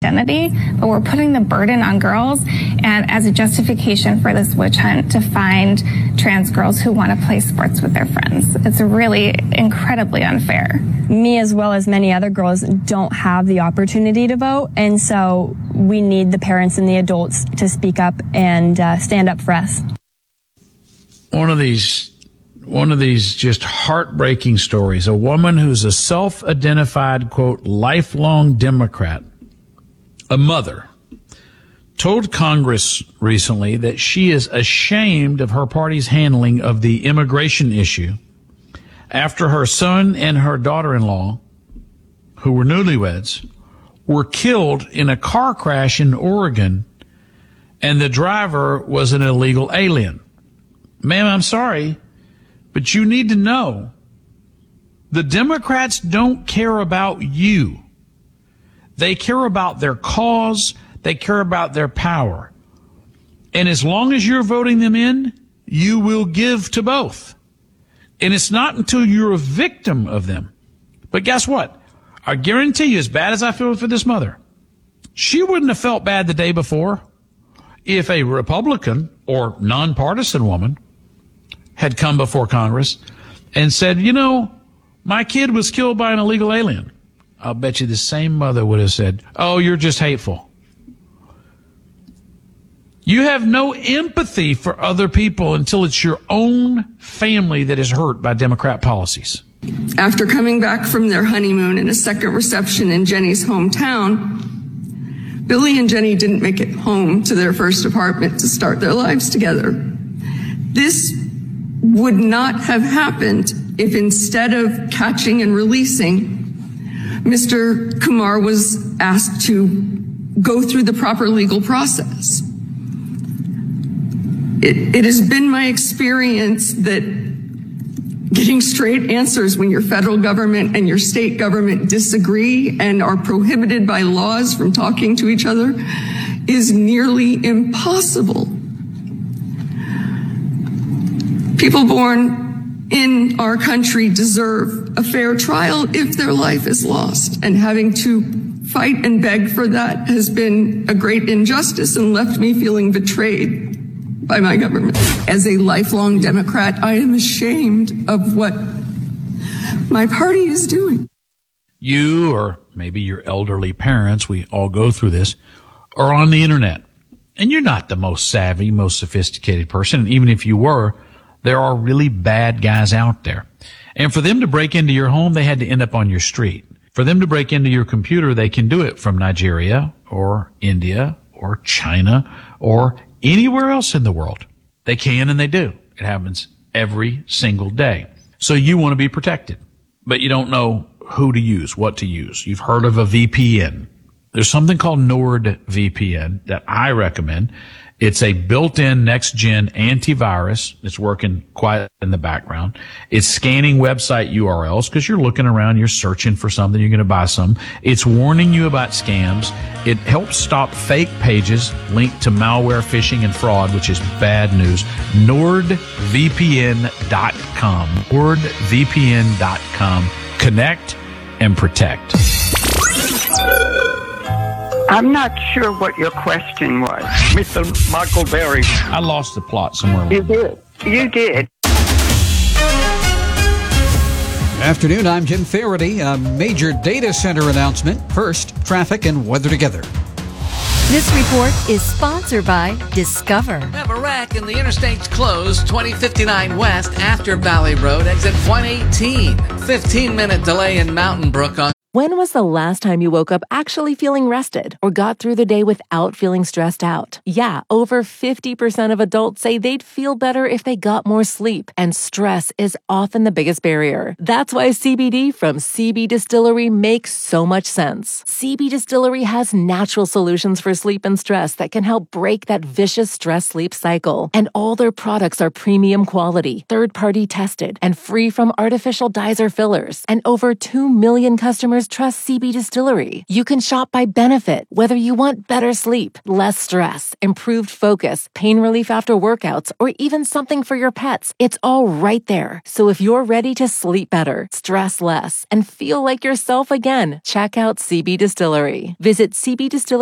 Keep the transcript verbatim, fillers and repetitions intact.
identity, but we're putting the burden on girls and as a justification for this witch hunt to find trans girls who want to play sports with their friends. It's really incredibly unfair. Me, as well as many other girls, don't have the opportunity to vote, and so we need the parents and the adults to speak up and uh, stand up for us. One of these One of these just heartbreaking stories. A woman who's a self-identified, quote, lifelong Democrat, a mother, told Congress recently that she is ashamed of her party's handling of the immigration issue after her son and her daughter-in-law, who were newlyweds, were killed in a car crash in Oregon, and the driver was an illegal alien. Ma'am, I'm sorry, but you need to know the Democrats don't care about you. They care about their cause. They care about their power. And as long as you're voting them in, you will give to both. And it's not until you're a victim of them. But guess what? I guarantee you, as bad as I feel for this mother, she wouldn't have felt bad the day before if a Republican or nonpartisan woman had come before Congress and said, you know, my kid was killed by an illegal alien. I'll bet you the same mother would have said, oh, you're just hateful. You have no empathy for other people until it's your own family that is hurt by Democrat policies. After coming back from their honeymoon and a second reception in Jenny's hometown, Billy and Jenny didn't make it home to their first apartment to start their lives together. This would not have happened if instead of catching and releasing, Mister Kumar was asked to go through the proper legal process. It, it has been my experience that getting straight answers when your federal government and your state government disagree and are prohibited by laws from talking to each other is nearly impossible. People born in our country deserve a fair trial if their life is lost, and having to fight and beg for that has been a great injustice and left me feeling betrayed by my government. As a lifelong Democrat, I am ashamed of what my party is doing. You, or maybe your elderly parents, we all go through this, are on the internet. And you're not the most savvy, most sophisticated person. And even if you were, there are really bad guys out there. And for them to break into your home, they had to end up on your street. For them to break into your computer, they can do it from Nigeria or India or China or anywhere else in the world. They can and they do. It happens every single day. So you want to be protected, but you don't know who to use, what to use. You've heard of a V P N. There's something called NordVPN that I recommend. It's a built-in next-gen antivirus. It's working quiet in the background. It's scanning website U R Ls because you're looking around, you're searching for something, you're going to buy some. It's warning you about scams. It helps stop fake pages linked to malware, phishing, and fraud, which is bad news. Nord V P N dot com. Nord V P N dot com. Connect and protect. I'm not sure what your question was. Mister Michael Berry. I lost the plot somewhere. You did. You did. Afternoon, I'm Jim Faraday. A major data center announcement. First, traffic and weather together. This report is sponsored by Discover. Have a wreck and the interstate's closed, twenty fifty-nine west after Valley Road, exit one eighteen. fifteen minute delay in Mountain Brook on. When was the last time you woke up actually feeling rested or got through the day without feeling stressed out? Yeah, over fifty percent of adults say they'd feel better if they got more sleep, and stress is often the biggest barrier. That's why C B D from C B Distillery makes so much sense. C B Distillery has natural solutions for sleep and stress that can help break that vicious stress-sleep cycle. And all their products are premium quality, third-party tested, and free from artificial dyes or fillers. And over two million customers trust C B Distillery. You can shop by benefit, whether you want better sleep, less stress, improved focus, pain relief after workouts, or even something for your pets. It's all right there. So if you're ready to sleep better, stress less, and feel like yourself again, check out C B Distillery. Visit C B Distillery.